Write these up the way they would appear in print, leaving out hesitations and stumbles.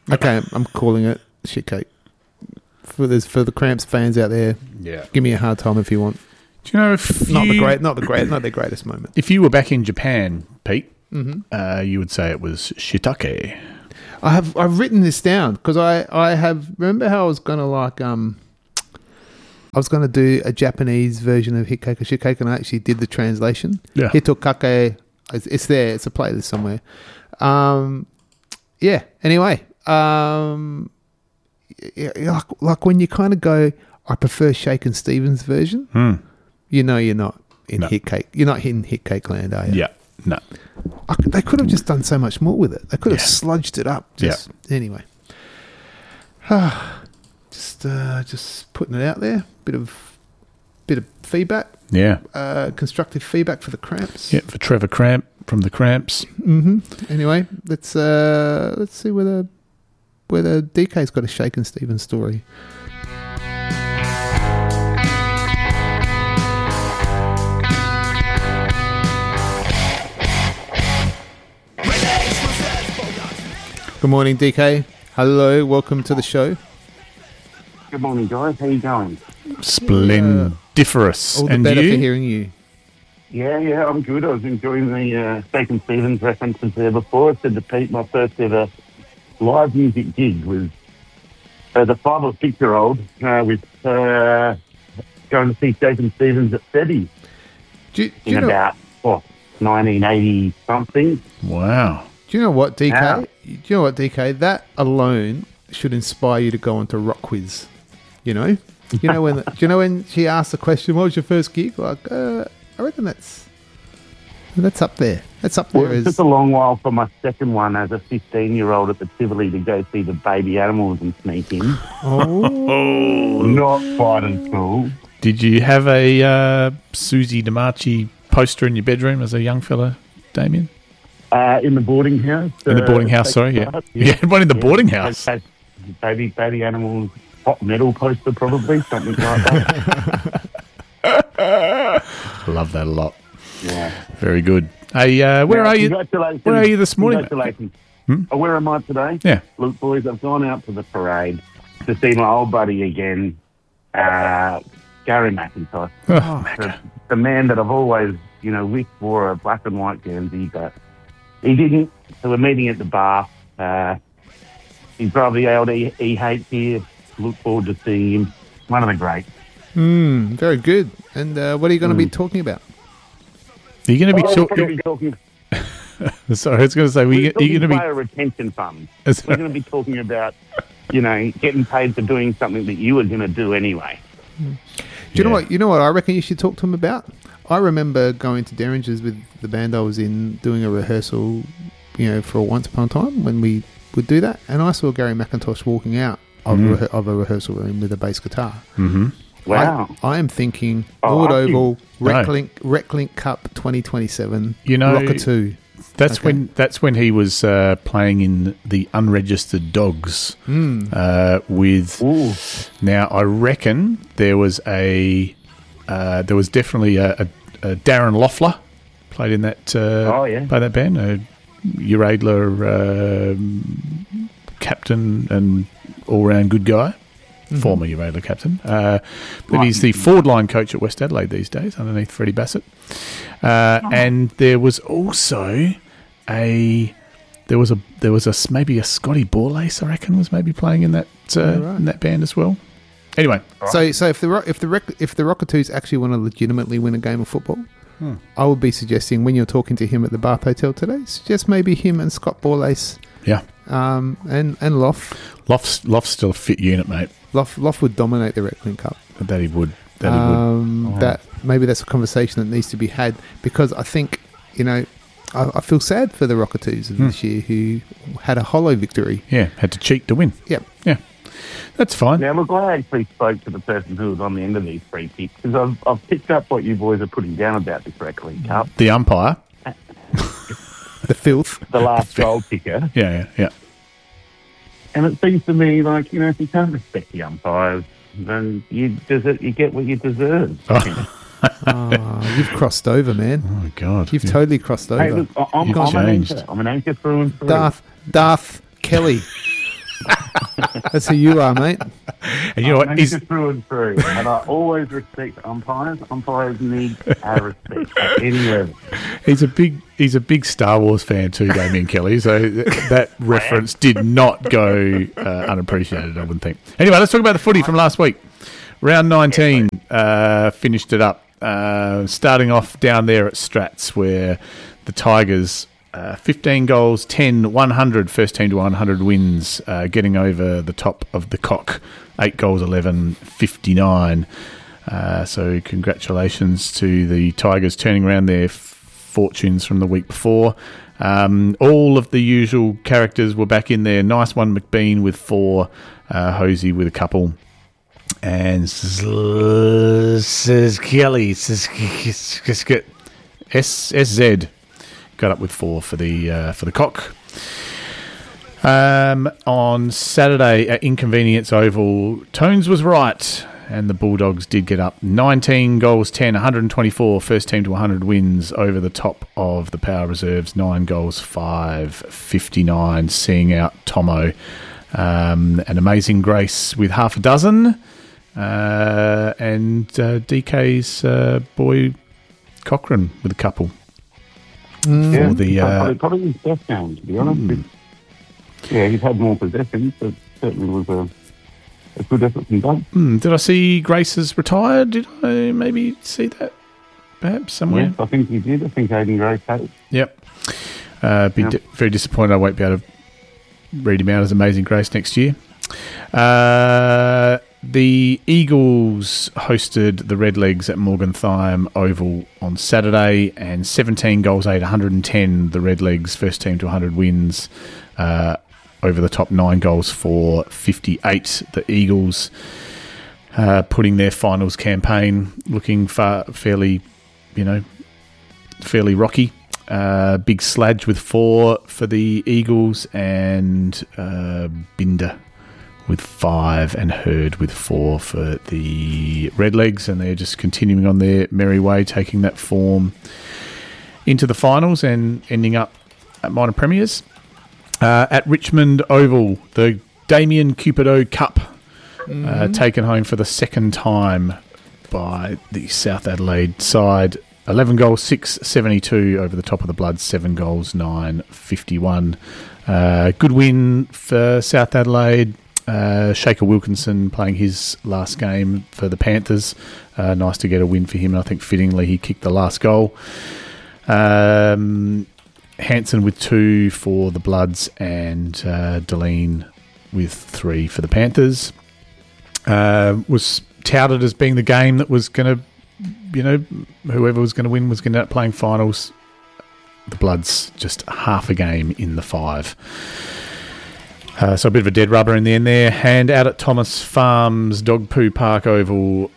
Okay, I'm calling it shit cake. For the Cramps fans out there, give me a hard time if you want. Do you know if not their greatest moment. If you were back in Japan, Pete, you would say it was shiitake. I've written this down because I have remember how I was gonna I was gonna do a Japanese version of Hitcake or Shitcake, and I actually did the translation. Yeah, Hitokake, it's there. It's a playlist somewhere. Anyway, like when you kind of go, I prefer Shakin' Stevens version. You know, you're not in Hitcake. You're not in Hitcake land, are you? Yeah, no. They could have just done so much more with it. They could have sludged it up. Anyway, just putting it out there. Bit of feedback. Yeah. Constructive feedback for the Cramps. Yeah, for Trevor Cramp from the Cramps. Anyway, let's see whether DK's got a Shakin' Stevens story. Good morning, DK. Hello, welcome to the show. Good morning, guys. How you going? Splendiferous. All the better for hearing you. Yeah, I'm good. I was enjoying the Shakin' Stevens references there before. I said to Pete, my first ever live music gig was as a 5 or 6 year old with going to see Shakin' Stevens at SETI in about 1980 something. Wow. Do you know what, DK? That alone should inspire you to go onto Rock Quiz. You know when she asked the question, "What was your first gig?" Like, I reckon that's up there. That's up there. Well, it took a long while for my second one as a 15-year-old at the Tivoli to go see the Baby Animals and sneak in. Oh, not quite as cool. Did you have a Susie DiMarchi poster in your bedroom as a young fella, Damien? In the boarding house. In the boarding house, sorry, yeah. You had one in the boarding house. Baby Animals pop metal poster, probably, something like that. Love that a lot. Yeah. Very good. Hey, where are you? Where are you this morning? Congratulations. Where am I today? Yeah. Look, boys, I've gone out to the parade to see my old buddy again, Gary McIntosh. The man that I've always, wished wore a black and white jersey, but he didn't. So we're meeting at the bar. He's probably old E8 here. Look forward to seeing him. One of the greats. Very good. And what are you going to be talking about? Are you going to be talking? Sorry, I was going to say, are you going to be player retention funds? We're going to be talking about, getting paid for doing something that you were going to do anyway. Do you know what? You know what I reckon you should talk to him about? I remember going to Derringer's with the band I was in, doing a rehearsal, for Once Upon a Time when we would do that, and I saw Gary McIntosh walking out of a rehearsal room with a bass guitar. Mm-hmm. Wow. I am thinking Lord Oval, Reclink Cup 2027, Rockatoo. That's when he was playing in the Unregistered Dogs with. Ooh. Now I reckon there was definitely a Darren Loeffler played in that by that band, Uradler captain and all-round good guy. Former Uradler captain. But he's the forward line coach at West Adelaide these days, underneath Freddie Bassett. And there was also maybe a Scotty Borlace, I reckon, was maybe playing in that in that band as well. Anyway, so if the Rockatoos actually want to legitimately win a game of football, I would be suggesting when you're talking to him at the Bath Hotel today, suggest maybe him and Scott Borlace. Yeah. And Loff. Loff's still a fit unit, mate. Loff would dominate the Reclink Cup. That he would. That maybe that's a conversation that needs to be had, because I think, I feel sad for the Rockatoos of this year who had a hollow victory. Yeah, had to cheat to win. Yeah. That's fine. Now, look, I actually spoke to the person who was on the end of these free kicks, because I've picked up what you boys are putting down about this Reclink Cup. The umpire. The filth. The last goal kicker. Yeah. And it seems to me like, if you can't respect the umpires, then you get what you deserve. You've crossed over, man. Oh, God. You've totally crossed over. Hey, look, I'm an anchor through and through. Darth Kelly. That's who you are, mate. And you know what? I'm just through and through. And I always respect umpires. Umpires need our respect at any level. He's a big Star Wars fan too, Damien Kelly. So that reference did not go unappreciated, I wouldn't think. Anyway, let's talk about the footy from last week. Round 19 finished it up. Starting off down there at Strats, where the Tigers 15 goals, 10, 100, first team to 100 wins, getting over the top of the Cock. 8 goals, 11, 59. So congratulations to the Tigers turning around their fortunes from the week before. All of the usual characters were back in there. Nice one, McBean with 4, Hosey with a couple. And Kelly, SZ got up with 4 for the Cock. On Saturday at Inconvenience Oval, Tones was right, and the Bulldogs did get up. 19 goals, 10, 124, first team to 100 wins over the top of the Power Reserves. 9 goals, 5, 59, seeing out Tomo. An Amazing Grace with half a dozen. And DK's boy Cochrane with a couple. Yeah, for the probably his best game, to be honest. Yeah, he's had more possessions, but certainly was a good effort from Doug. Did I see Grace has retired? Did I maybe see that perhaps somewhere? Yes, I think he did. I think Aiden Grace had it. Yep. Very disappointed I won't be able to read him out as Amazing Grace next year. The Eagles hosted the Redlegs at Morganthime Oval on Saturday, and 17 goals, 8, 110. The Redlegs, first team to 100 wins, over the top. 9 goals for 58. The Eagles putting their finals campaign looking fairly rocky. Big Sladge with 4 for the Eagles, and Binder with 5, and Hurd with 4 for the Redlegs, and they're just continuing on their merry way, taking that form into the finals and ending up at minor premiers. At Richmond Oval, the Damien Cupido Cup, taken home for the second time by the South Adelaide side. 11 goals, 6, 72 over the top of the Bloods, 7 goals, 9, 51. Good win for South Adelaide. Shaker Wilkinson playing his last game for the Panthers. Nice to get a win for him, and I think fittingly he kicked the last goal. Hansen with 2 for the Bloods, and Deline with 3 for the Panthers. Was touted as being the game that was going to, whoever was going to win was going to end up playing finals. The Bloods just half a game in the 5. So a bit of a dead rubber in the end there. And out at Thomas Farms Dog Poo Park Oval,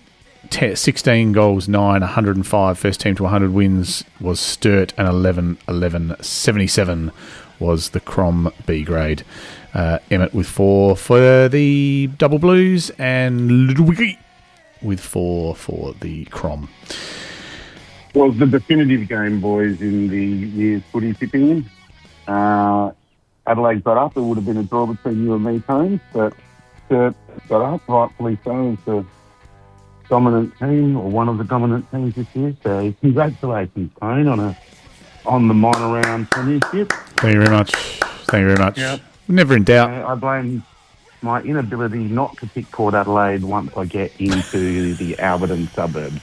16 goals, 9, 105. First team to 100 wins was Sturt, and 11, 77 was the Crom B grade. Emmett with 4 for the Double Blues, and Ludwig with 4 for the Crom. Was the definitive game, boys, in the year's footy tipping. Adelaide got up. It would have been a draw between you and me, Tones, but Sturt got up, rightfully so, as the dominant team, or one of the dominant teams this year. So congratulations, Tone, on the minor round premiership. Thank you very much. Yep. Never in doubt. I blame my inability not to pick Port Adelaide once I get into the Alberton suburbs.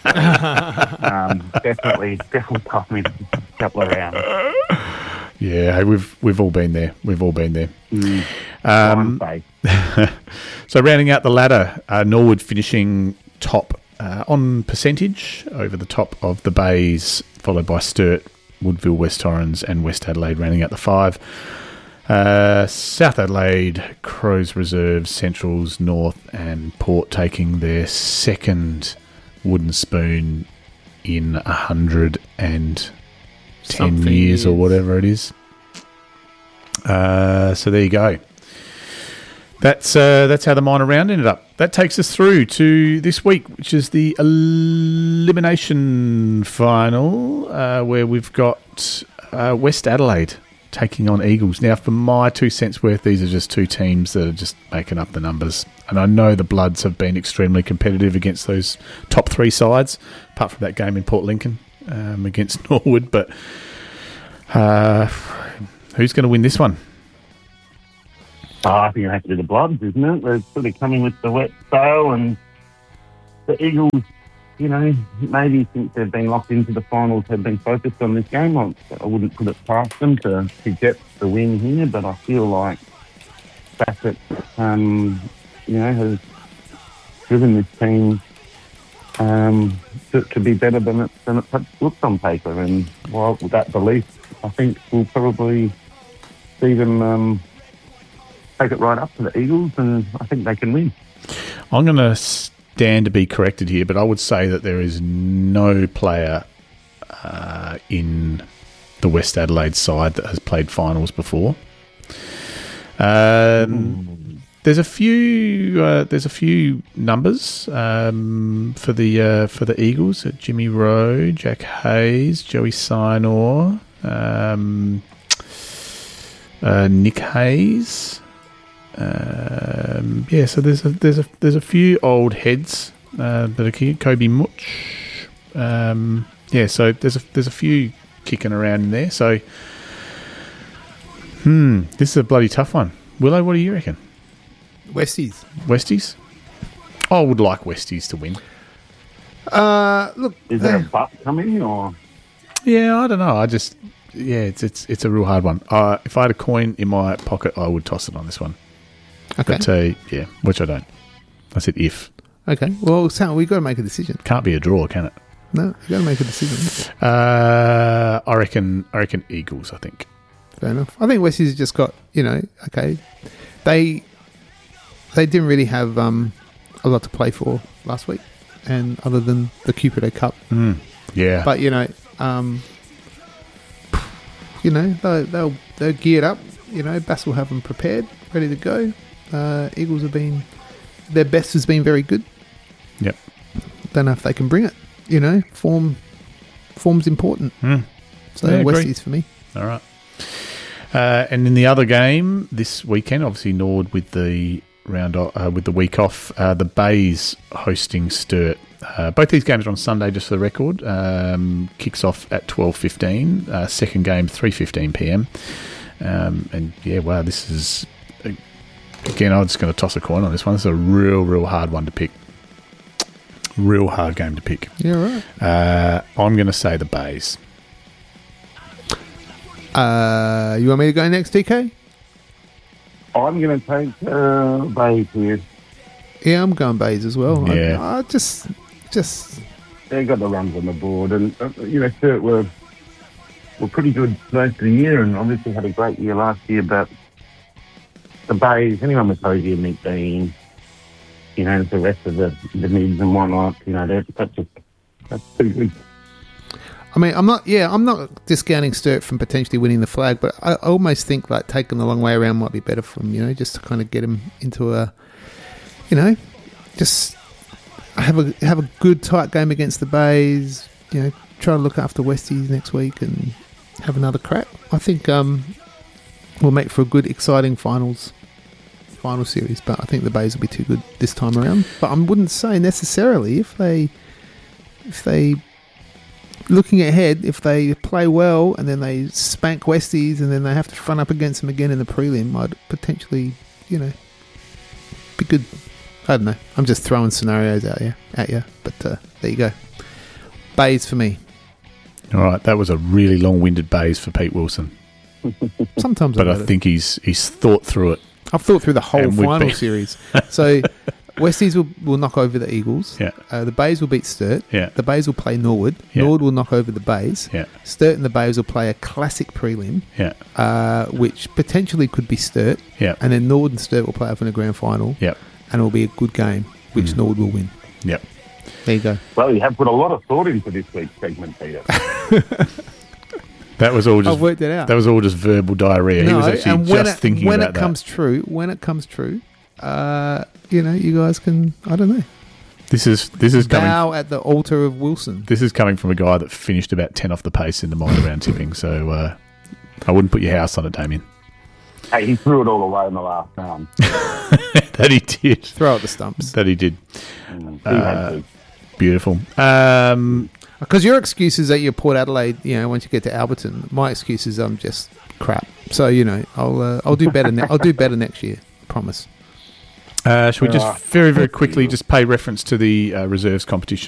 Definitely cost me a couple of rounds. Yeah, we've all been there. So rounding out the ladder, Norwood finishing top on percentage over the top of the Bays, followed by Sturt, Woodville, West Torrens, and West Adelaide rounding out the 5. South Adelaide, Crows Reserves, Centrals, North, and Port taking their second wooden spoon in 110 years or whatever it is. So there you go. That's how the minor round ended up. That takes us through to this week, which is the elimination final, where we've got West Adelaide taking on Eagles. Now, for my 2 cents worth, these are just two teams that are just making up the numbers. And I know the Bloods have been extremely competitive against those top three sides, apart from that game in Port Lincoln against Norwood. But who's going to win this one? I think it has to be the Bloods, isn't it? They're sort of coming with the wet sail, and the Eagles, you know, maybe since they've been locked into the finals, have been focused on this game. I wouldn't put it past them to get the win here, but I feel like Bassett, has driven this team to be better than it perhaps looks on paper. And while with that belief, I think we'll probably see them take it right up to the Eagles, and I think they can win. I'm going to stand to be corrected here, but I would say that there is no player in the West Adelaide side that has played finals before. There's a few numbers for the Eagles: Jimmy Rowe, Jack Hayes, Joey Sinor, Nick Hayes. So there's a few old heads that are kicking. Kobe Mutch. So there's a few kicking around in there. So, this is a bloody tough one. Willow, what do you reckon? Westies. I would like Westies to win. Look, is there a butt coming or? Yeah, I don't know. It's a real hard one. If I had a coin in my pocket, I would toss it on this one. Okay. But, which I don't. I said if. Okay. Well, Sam, we've got to make a decision. Can't be a draw, can it? No, you've got to make a decision. I reckon Eagles, I think. Fair enough. I think Westies just got, okay. They didn't really have a lot to play for last week, and other than the Cupido Cup. Yeah. But, they're geared up. Bass will have them prepared, ready to go. Eagles their best has been very good. Yep. Don't know if they can bring it. Form's important. So Westies for me. All right. And in the other game this weekend, obviously Nord with the with the week off, the Bays hosting Sturt. Both these games are on Sunday, just for the record. Kicks off at 12:15. Second game 3:15 p.m. This is again. I'm just going to toss a coin on this one. This is a real hard one to pick. Real hard game to pick. Yeah, right. I'm going to say the Bays. You want me to go next, DK? I'm going to take Bays here. Yeah, I'm going Bays as well. Yeah. I just they got the runs on the board, and Sturt were pretty good most of the year, and obviously had a great year last year. But the Bays, anyone with Hosey and Nick Dean, the rest of the mids and whatnot, that's too good. I mean, I'm not discounting Sturt from potentially winning the flag, but I almost think like taking the long way around might be better for him, just to kind of get him into a, just have a good tight game against the Bays, try to look after Westies next week and have another crack. I think we'll make for a good, exciting final series, but I think the Bays will be too good this time around. But I wouldn't say necessarily if they looking ahead, if they play well and then they spank Westies and then they have to front up against them again in the prelim, I'd potentially, be good. I don't know. I'm just throwing scenarios at you. But there you go. Bays for me. All right, that was a really long-winded Bays for Pete Wilson. Sometimes, but I think he's thought through it. I've thought through the whole final series. So Westies will knock over the Eagles. Yeah. The Bays will beat Sturt. Yeah. The Bays will play Norwood. Yeah. Norwood will knock over the Bays. Yeah. Sturt and the Bays will play a classic prelim. Yeah. Which potentially could be Sturt. Yeah. And then Norwood and Sturt will play up in the grand final. Yeah. And it will be a good game, which Norwood will win. Yep. There you go. Well, you have put a lot of thought into this week's segment, Peter. That was all just. I've worked it out. That was all just verbal diarrhea. No, he was actually just thinking when about it comes true, you guys can. I don't know. This is bow at the altar of Wilson. This is coming from a guy that finished about 10 off the pace in the minor round tipping. So I wouldn't put your house on it, Damien. Hey, he threw it all away in the last round. That he did. Throw out the stumps. That he did. He had to. Beautiful. Because your excuse is that you're Port Adelaide, once you get to Alberton. My excuse is I'm just crap. So, I'll do better. I'll do better next year. Promise. Should we just very, very quickly just pay reference to the reserves competition?